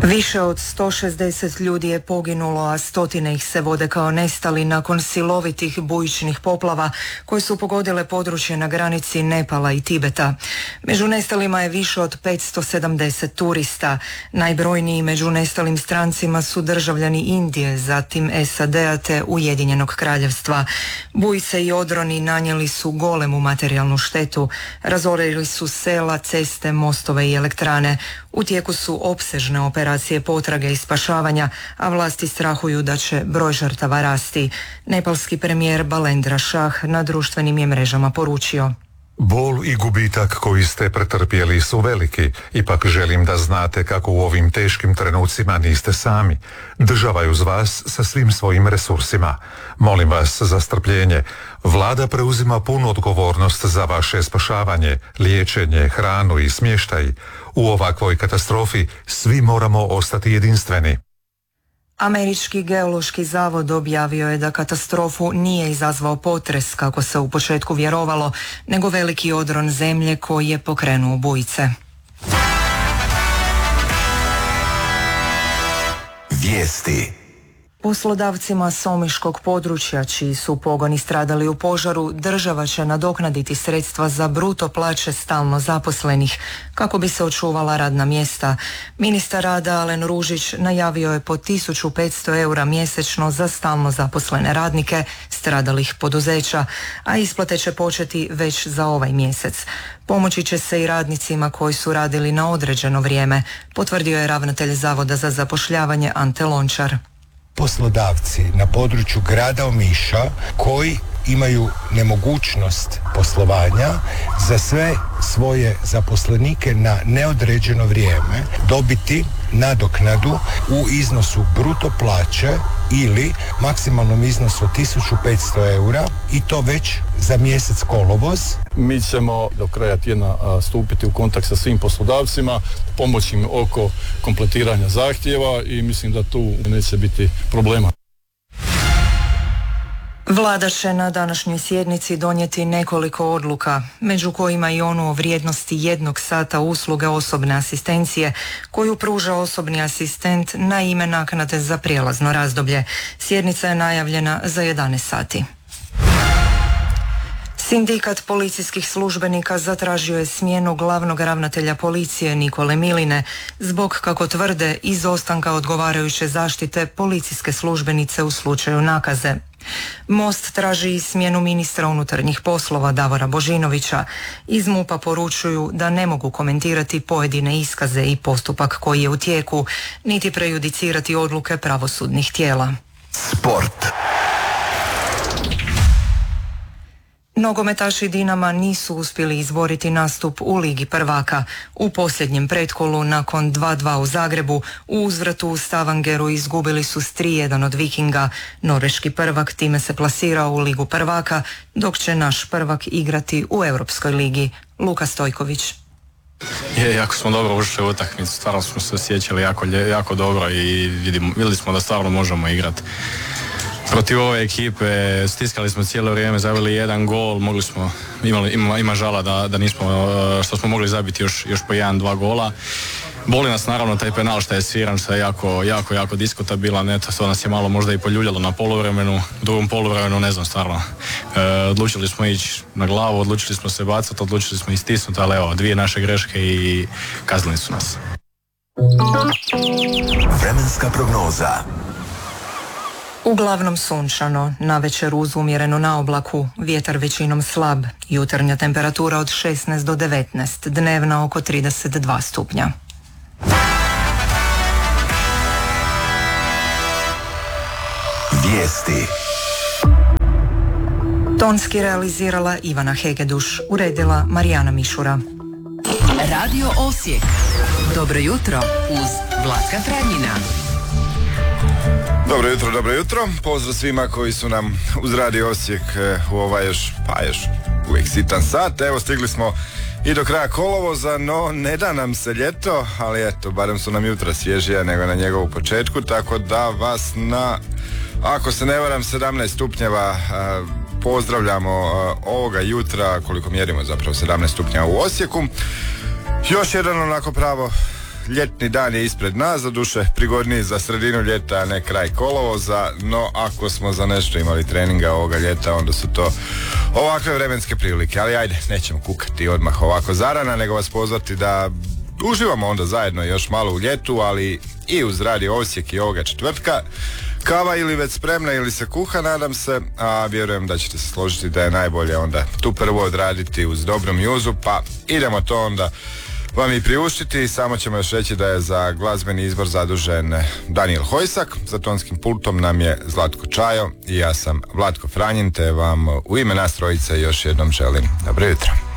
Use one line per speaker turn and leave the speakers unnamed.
Više od 160 ljudi je poginulo, a stotine ih se vode kao nestali nakon silovitih bujičnih poplava koje su pogodile područje na granici Nepala i Tibeta. Među nestalima je više od 570 turista. Najbrojniji među nestalim strancima su državljani Indije, zatim SAD-a te Ujedinjenog kraljevstva. Bujice i odroni nanijeli su golemu materijalnu štetu. Razorili su sela, ceste, mostove i elektrane. U tijeku su opsežne operacije potrage i spašavanja, a vlasti strahuju da će broj žrtava rasti. Nepalski premijer Balendra Shah na društvenim je mrežama poručio:
Bol i gubitak koji ste pretrpjeli su veliki, ipak želim da znate kako u ovim teškim trenucima niste sami. Država je uz vas sa svim svojim resursima. Molim vas za strpljenje. Vlada preuzima punu odgovornost za vaše spašavanje, liječenje, hranu i smještaj. U ovakvoj katastrofi svi moramo ostati jedinstveni.
Američki geološki zavod objavio je da katastrofu nije izazvao potres, kako se u početku vjerovalo, nego veliki odron zemlje koji je pokrenuo bujice.
Vijesti.
Poslodavcima s omiškog područja, čiji su pogoni stradali u požaru, država će nadoknaditi sredstva za bruto plaće stalno zaposlenih kako bi se očuvala radna mjesta. Ministar rada Alen Ružić najavio je po 1500 eura mjesečno za stalno zaposlene radnike stradalih poduzeća, a isplate će početi već za ovaj mjesec. Pomoći će se i radnicima koji su radili na određeno vrijeme, potvrdio je ravnatelj Zavoda za zapošljavanje Ante Lončar.
Poslodavci na području grada Omiša koji imaju nemogućnost poslovanja za sve svoje zaposlenike na neodređeno vrijeme dobiti nadoknadu u iznosu bruto plaće ili maksimalnom iznosu 1500 eura i to već za mjesec kolovoz.
Mi ćemo do kraja tjedna stupiti u kontakt sa svim poslodavcima, pomoći im oko kompletiranja zahtjeva i mislim da tu neće biti problema.
Vlada će na današnjoj sjednici donijeti nekoliko odluka, među kojima i onu o vrijednosti 1 sata usluge osobne asistencije koju pruža osobni asistent na ime naknade za prijelazno razdoblje. Sjednica je najavljena za 11 sati. Sindikat policijskih službenika zatražio je smjenu glavnog ravnatelja policije Nikole Miline zbog, kako tvrde, izostanka odgovarajuće zaštite policijske službenice u slučaju nakaze. Most traži i smjenu ministra unutarnjih poslova Davora Božinovića. Iz MUP-a poručuju da ne mogu komentirati pojedine iskaze i postupak koji je u tijeku, niti prejudicirati odluke pravosudnih tijela.
Sport.
Nogometaši Dinama nisu uspjeli izboriti nastup u Ligi prvaka. U posljednjem pretkolu nakon 2:2 u Zagrebu u uzvratu u Stavangeru izgubili su s 3:1 od Vikinga. Norveški prvak time se plasirao u Ligu prvaka, dok će naš prvak igrati u Europskoj ligi. Luka Stojković.
Jako smo dobro ušli u utakmicu, stvarno smo se osjećali jako dobro i vidjeli smo da stvarno možemo igrati. Protiv ove ekipe stiskali smo cijelo vrijeme, zabili 1 gol, ima žala da nismo, što smo mogli zabiti još po 1-2 gola. Boli nas naravno taj penal što je sviran, što je jako diskutabilan, eto, to nas je malo možda i poljuljalo na poluvremenu, u drugom poluvremenu ne znam stvarno. Odlučili smo ići na glavu, odlučili smo se bacati, odlučili smo istisnuti, ali evo, 2 naše greške i kaznili su nas.
Vremenska prognoza.
Uglavnom sunčano, navečer uz umjereno na oblaku, vjetar većinom slab, jutarnja temperatura od 16 do 19, dnevna oko 32 stupnja.
Vijesti.
Tonski realizirala Ivana Hegeduš, uredila Marijana Mišura.
Radio Osijek. Dobro jutro uz Vlatka Franjina.
Dobro jutro. Pozdrav svima koji su nam uz Radio Osijek u ovaj još uvijek sitan sat. Evo, stigli smo i do kraja kolovoza, no ne da nam se ljeto, ali eto, barem su nam jutra svježija nego na njegovu početku, tako da vas na, ako se ne varam, 17 stupnjeva pozdravljamo ovoga jutra, koliko mjerimo zapravo 17 stupnjeva u Osijeku. Još jedan onako pravo ljetni dan je ispred nas, za duše prigodniji za sredinu ljeta, a ne kraj kolovoza, no ako smo za nešto imali treninga ovoga ljeta, onda su to ovakve vremenske prilike. Ali ajde, nećemo kukati odmah ovako zarana, nego vas pozvati da uživamo onda zajedno još malo u ljetu, ali i uz Radio Osijek i ovoga četvrtka. Kava ili već spremna ili se kuha, nadam se, a vjerujem da ćete se složiti da je najbolje onda tu prvo odraditi uz dobru mjuzu, pa idemo to onda vam i priuštiti. Samo ćemo još reći da je za glazbeni izbor zadužen Daniel Hojsak, za tonskim pultom nam je Zlatko Čajo i ja sam Vlatko Franjin, te vam u ime nas trojice još jednom želim dobro jutro.